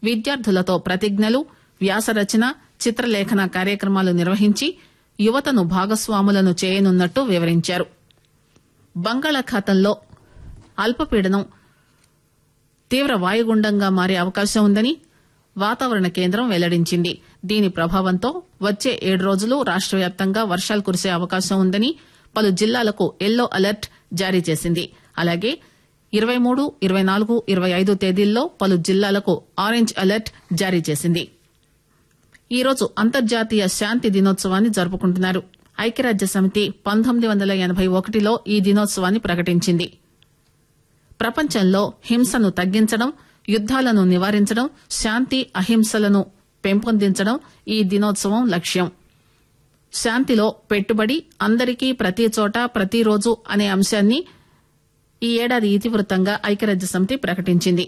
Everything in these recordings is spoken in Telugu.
విద్యార్థులతో ప్రతిజ్ఞలు, వ్యాసరచన, చిత్రలేఖన కార్యక్రమాలు నిర్వహించి యువతను భాగస్వాములను చేయనున్నట్టు వివరించారు. బంగాళాఖాతంలో అల్పపీడనం తీవ్ర వాయుగుండంగా మారే అవకాశం ఉందని వాతావరణ కేంద్రం వెల్లడించింది. దీని ప్రభావంతో వచ్చే 7 రోజులు రాష్ట వ్యాప్తంగా వర్షాలు కురిసే అవకాశం ఉందని పలు జిల్లాలకు ఎల్లో అలర్ట్ జారీ చేసింది. అలాగే 23, 24, 25 తేదీల్లో పలు జిల్లాలకు ఆరెంజ్ అలర్ట్ జారీ చేసింది. ఈరోజు అంతర్జాతీయ శాంతి దినోత్సవాన్ని జరుపుకుంటున్నారు. ఐక్యరాజ్య సమితి 1981లో ఈ దినోత్సవాన్ని ప్రకటించింది. ప్రపంచంలో హింసను తగ్గించడం, యుద్దాలను నివారించడం, శాంతి అహింసలను పెంపొందించడం ఈ దినోత్సవం లక్ష్యం. శాంతిలో పెట్టుబడి, అందరికీ ప్రతి చోట ప్రతిరోజు అనే అంశాన్ని ఈ ఏడాది ఇతివృత్తంగా ఐక్యరాజ్య సమితి ప్రకటించింది.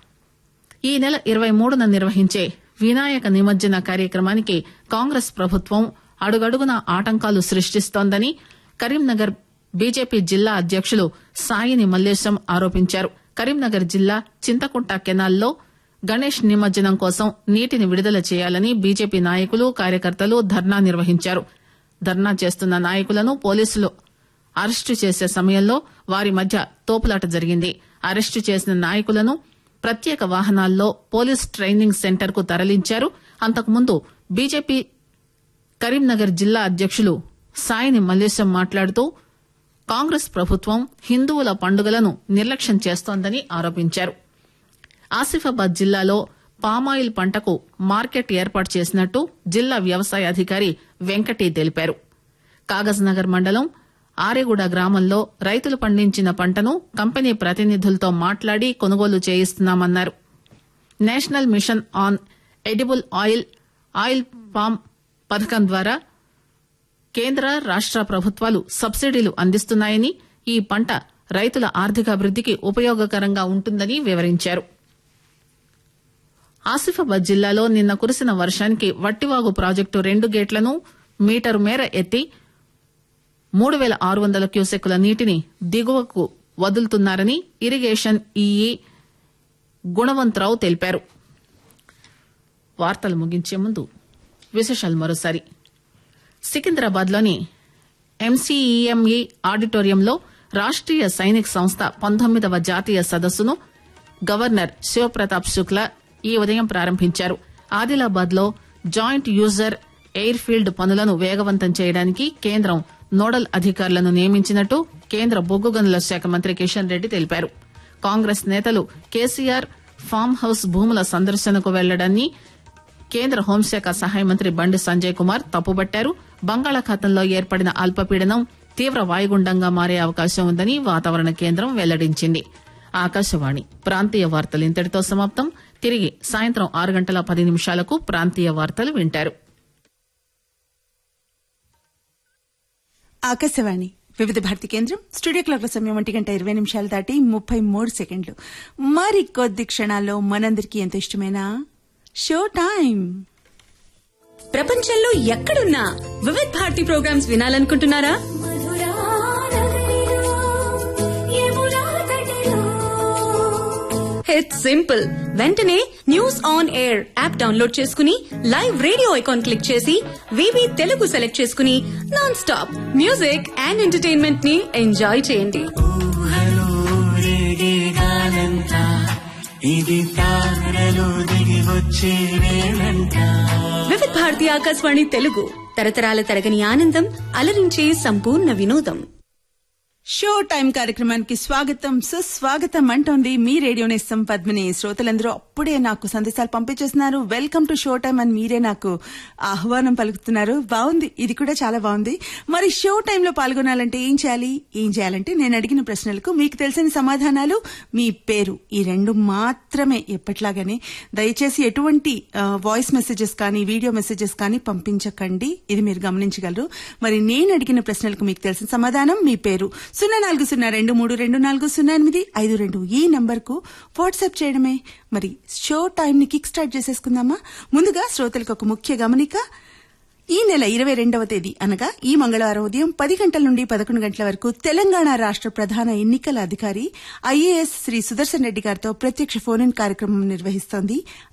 ఈ నెల 23న నిర్వహించే వినాయక నిమజ్జన కార్యక్రమానికి కాంగ్రెస్ ప్రభుత్వం అడుగడుగునా ఆటంకాలు సృష్టిస్తోందని కరీంనగర్ బీజేపీ జిల్లా అధ్యకులు సాయిని మల్లేశం ఆరోపించారు. కరీంనగర్ జిల్లా చింతకుంట కెనాల్లో గణేష్ నిమజ్జనం కోసం నీటిని విడుదల చేయాలని బీజేపీ నాయకులు, కార్యకర్తలు ధర్నా నిర్వహించారు. ధర్నా చేస్తున్న నాయకులను పోలీసులు అరెస్టు చేసే సమయంలో వారి మధ్య తోపులాట జరిగింది. అరెస్టు చేసిన నాయకులను ప్రత్యేక వాహనాల్లో పోలీస్ ట్రైనింగ్ సెంటర్ కు తరలించారు. అంతకుముందు బీజేపీ కరీంనగర్ జిల్లా అధ్యకులు సాయిని మల్లేశం మాట్లాడుతూ కాంగ్రెస్ ప్రభుత్వం హిందువుల పండుగలను నిర్లక్ష్యం చేస్తోందని ఆరోపించారు. ఆసిఫాబాద్ జిల్లాలో పామాయిల్ పంటకు మార్కెట్ ఏర్పాటు చేసినట్టు జిల్లా వ్యవసాయ అధికారి వెంకటి తెలిపారు. కాగజ్ నగర్ మండలం ఆరేగూడ గ్రామంలో రైతులు పండించిన పంటను కంపెనీ ప్రతినిధులతో మాట్లాడి కొనుగోలు చేయిస్తున్నామన్నారు. National mission on edible oil palm పథకం ద్వారా కేంద్ర, రాష్ట ప్రభుత్వాలు సబ్సిడీలు అందిస్తున్నాయని, ఈ పంట రైతుల ఆర్థికాభివృద్దికి ఉపయోగకరంగా ఉంటుందని వివరించారు. ఆసిఫాబాద్ జిల్లాలో నిన్న కురిసిన వర్షానికి వట్టివాగు ప్రాజెక్టు 2 గేట్లను మీటరు మేర ఎత్తి 3600 క్యూసెక్కుల నీటిని దిగువకు వదులుతున్నారని ఇరిగేషన్ ఈఈ గుణవంతరావు తెలిపారు. వార్తలు ముగించే ముందు విశేషాలు మరోసారి. సికింద్రాబాద్ లోని ఎంసీఈఎంఈ ఆడిటోరియంలో రాష్టీయ సైనిక్ సంస్థ 19వ జాతీయ సదస్సును గవర్నర్ శివప్రతాప్ శుక్లా ఈ ఉదయం ప్రారంభించారు. ఆదిలాబాద్ లో జాయింట్ యూజర్ ఎయిర్ ఫీల్డ్ పనులను వేగవంతం చేయడానికి కేంద్రం నోడల్ అధికారులను నియమించినట్టు కేంద్ర బొగ్గు గనుల శాఖ మంత్రి కిషన్ రెడ్డి తెలిపారు. కాంగ్రెస్ నేతలు కేసీఆర్ ఫామ్ హౌస్ భూముల సందర్శనకు వెళ్లడాన్ని కేంద్ర హోంశాఖ సహాయ మంత్రి బండి సంజయ్ కుమార్ తప్పుబట్టారు. బంగాళాఖాతంలో ఏర్పడిన అల్పపీడనం తీవ్ర వాయుగుండంగా మారే అవకాశం ఉందని వాతావరణ కేంద్రం వెల్లడించింది. ఆకాశవాణి ప్రాంతీయ వార్తలు ఇంతటితో సమాప్తం. తిరిగి సాయంత్రం 6:10 ప్రాంతీయ వార్తలు వింటారు. ఆకాశవాణి వివిధ భారతి కేంద్రం స్టూడియో క్లాక్ల సమయం 1:20 దాటి 33 మరి కొద్ది క్షణాల్లో మనందరికీ ఎంత ఇష్టమైన షో టైం. ప్రపంచంలో ఎక్కడున్నా వివిధ భారతి ప్రోగ్రామ్స్ వినాలనుకుంటున్నారా? It's simple. వెంటనే news on air app download చేసుకుని లైవ్ రేడియో ఐకాన్ క్లిక్ చేసి వివి తెలుగు సెలెక్ట్ చేసుకుని non stop music and entertainment ని ఎంజాయ్ చేయండి. వివిధ భారతి ఆకాశవాణి తెలుగు తరతరాల తరగని ఆనందం, అలరించే సంపూర్ణ వినోదం. షో టైం కార్యక్రమానికి స్వాగతం, సుస్వాగతం అంటోంది మీ రేడియో నేస్తం పద్మిని. శ్రోతలందరూ అప్పుడే నాకు సందేశాలు పంపించేస్తున్నారు. వెల్కమ్ టు షో టైం అని మీరే నాకు ఆహ్వానం పలుకుతున్నారు. బాగుంది, ఇది కూడా చాలా బాగుంది. మరి షో టైంలో పాల్గొనాలంటే ఏం చేయాలంటే నేను అడిగిన ప్రశ్నలకు మీకు తెలిసిన సమాధానాలు, మీ పేరు, ఈ 2 మాత్రమే. ఎప్పట్లాగానే దయచేసి ఎటువంటి వాయిస్ మెసేజెస్ కానీ వీడియో మెసేజెస్ కానీ పంపించకండి, ఇది మీరు గమనించగలరు. మరి నేను అడిగిన ప్రశ్నలకు మీకు తెలిసిన సమాధానం, మీ పేరు 040232400852 ఈ నంబర్ కు వాట్సాప్ చేయడమే. మరి షో టైం ని కిక్ స్టార్ట్ చేసేసుకుందామా? ముందుగా శ్రోతలకు ఒక ముఖ్య గమనిక. ఈ నెల 22వ తేదీ అనగా ఈ మంగళవారం ఉదయం 10 గంటల నుండి 11 గంటల వరకు తెలంగాణ రాష్ట ప్రధాన ఎన్నికల అధికారి IAS శ్రీ సుదర్శన్ రెడ్డి గారితో ప్రత్యక్ష ఫోన్ ఇన్ కార్యక్రమం నిర్వహిస్తోంది